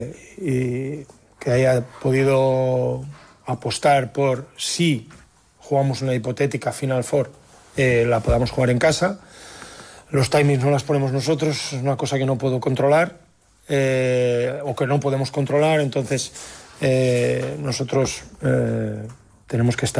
y que haya podido apostar por si jugamos una hipotética Final Four, la podamos jugar en casa. Los timings no las ponemos nosotros, es una cosa que no puedo controlar o que no podemos controlar, entonces nosotros tenemos que estar